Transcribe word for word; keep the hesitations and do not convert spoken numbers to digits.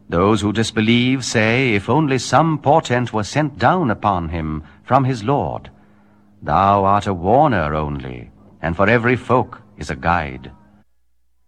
Those who disbelieve say, if only some portent were sent down upon him from his Lord. Thou art a warner only, and for every folk is a guide.